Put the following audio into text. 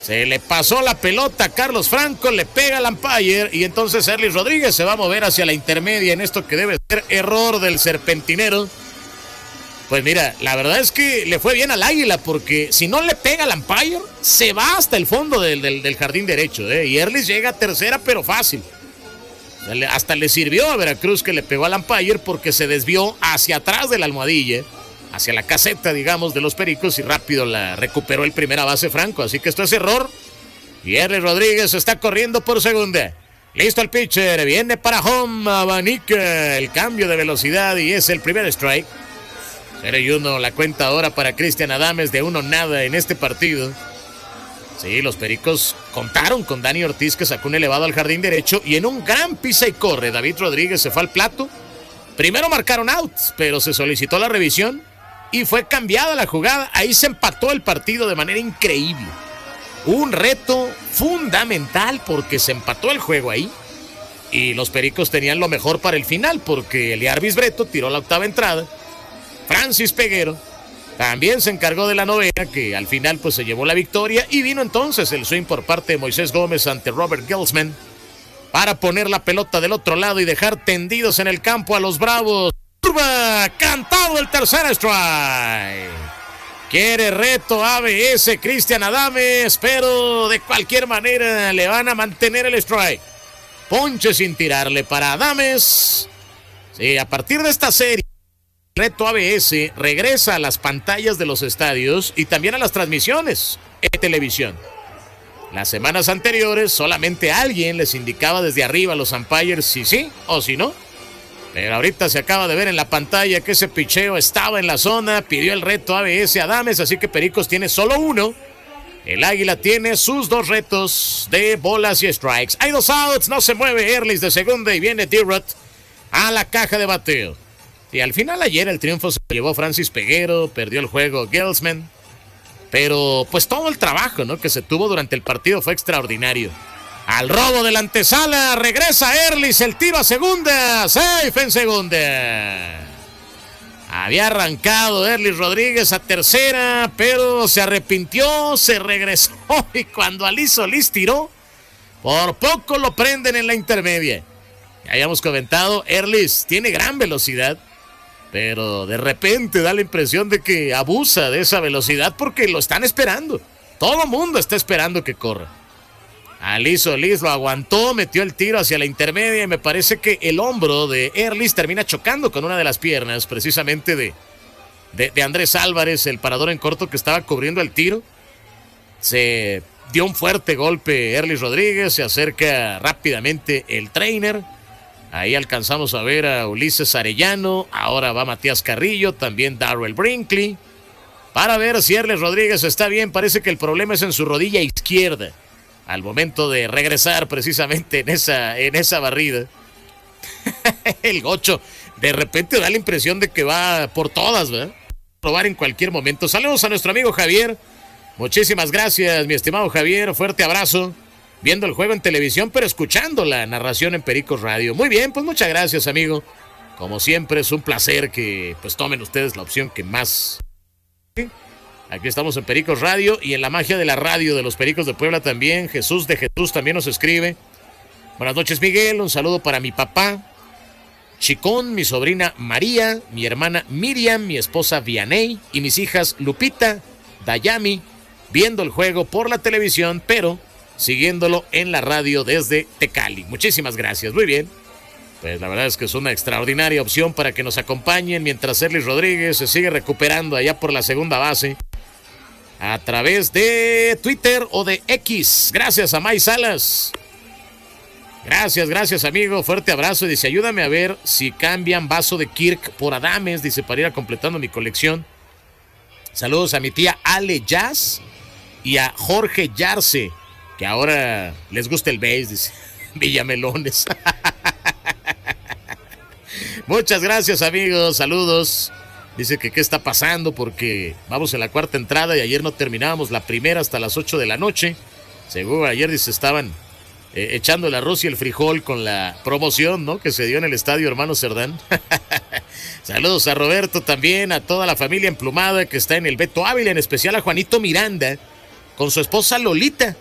Se le pasó la pelota a Carlos Franco, le pega al umpire y entonces Erlis Rodríguez se va a mover hacia la intermedia en esto que debe ser error del serpentinero. Pues mira, la verdad es que le fue bien al Águila porque si no le pega al umpire, se va hasta el fondo del jardín derecho, y Erlis llega a tercera pero fácil. Hasta le sirvió a Veracruz que le pegó al umpire porque se desvió hacia atrás de la almohadilla, hacia la caseta, digamos, de los Pericos y rápido la recuperó el primera base Franco. Así que esto es error y Erlis Rodríguez está corriendo por segunda. Listo el pitcher, viene para home, abanica el cambio de velocidad y es el primer strike. 0-1 la cuenta ahora para Cristian Adames, de 1-0 en este partido. Sí, los Pericos contaron con Dani Ortiz, que sacó un elevado al jardín derecho y en un gran pisa y corre David Rodríguez se fue al plato. Primero marcaron out, pero se solicitó la revisión y fue cambiada la jugada. Ahí se empató el partido de manera increíble. Un reto fundamental porque se empató el juego ahí y los Pericos tenían lo mejor para el final porque Eliarvis Breto tiró la octava entrada. Francis Peguero también se encargó de la novena, que al final pues se llevó la victoria, y vino entonces el swing por parte de Moisés Gómez ante Robert Gelsman para poner la pelota del otro lado y dejar tendidos en el campo a los Bravos. Cantado el tercer strike. Quiere reto ABS Cristian Adames, pero de cualquier manera le van a mantener el strike. Ponche sin tirarle para Adames. Sí, a partir de esta serie reto ABS regresa a las pantallas de los estadios y también a las transmisiones en televisión. Las semanas anteriores solamente alguien les indicaba desde arriba a los umpires si sí o si no. Pero ahorita se acaba de ver en la pantalla que ese picheo estaba en la zona, pidió el reto ABS Adames, así que Pericos tiene solo uno. El Águila tiene sus dos retos de bolas y strikes. Hay dos outs, no se mueve Erlis de segunda y viene Dirot a la caja de bateo. Y al final ayer el triunfo se llevó Francis Peguero, perdió el juego Gelsman, pero pues todo el trabajo, ¿no?, que se tuvo durante el partido fue extraordinario. Al robo de la antesala regresa Erlis, el tiro a segunda, safe en segunda. Había arrancado Erlis Rodríguez a tercera, pero se arrepintió, se regresó y cuando Ali Solís tiró, por poco lo prenden en la intermedia. Ya habíamos comentado, Erlis tiene gran velocidad, pero de repente da la impresión de que abusa de esa velocidad porque lo están esperando. Todo el mundo está esperando que corra. Ali Solís lo aguantó, metió el tiro hacia la intermedia y me parece que el hombro de Erlis termina chocando con una de las piernas, precisamente de Andrés Álvarez, el parador en corto que estaba cubriendo el tiro. Se dio un fuerte golpe Erlis Rodríguez, se acerca rápidamente el trainer. Ahí alcanzamos a ver a Ulises Arellano, ahora va Matías Carrillo, también Darrell Brinkley, para ver si Erlis Rodríguez está bien. Parece que el problema es en su rodilla izquierda, al momento de regresar precisamente en esa barrida. El Gocho de repente da la impresión de que va por todas, ¿verdad? Probar en cualquier momento. Saludos a nuestro amigo Javier, muchísimas gracias mi estimado Javier, fuerte abrazo. Viendo el juego en televisión, pero escuchando la narración en Pericos Radio. Muy bien, pues muchas gracias, amigo. Como siempre, es un placer que pues tomen ustedes la opción que más. Aquí estamos en Pericos Radio y en la magia de la radio de los Pericos de Puebla también. Jesús de Jesús también nos escribe. Buenas noches, Miguel. Un saludo para mi papá Chicón, mi sobrina María, mi hermana Miriam, mi esposa Vianey y mis hijas Lupita, Dayami, viendo el juego por la televisión, pero siguiéndolo en la radio desde Tecali. Muchísimas gracias, muy bien. Pues la verdad es que es una extraordinaria opción para que nos acompañen mientras Erlis Rodríguez se sigue recuperando allá por la segunda base a través de Twitter o de X. Gracias a May Salas. Gracias amigo, fuerte abrazo. Dice, ayúdame a ver si cambian vaso de Kirk por Adames, dice, para ir completando mi colección. Saludos a mi tía Ale Jazz y a Jorge Yarce, que ahora les gusta el base, dice, Villamelones. Muchas gracias, amigos, saludos. Dice que qué está pasando porque vamos en la cuarta entrada y ayer no terminábamos la primera hasta las 8 de la noche. Seguro ayer, dice, estaban echando el arroz y el frijol con la promoción, ¿no?, que se dio en el estadio Hermano Cerdán. Saludos a Roberto también, a toda la familia emplumada que está en el Beto Ávila, en especial a Juanito Miranda, con su esposa Lolita.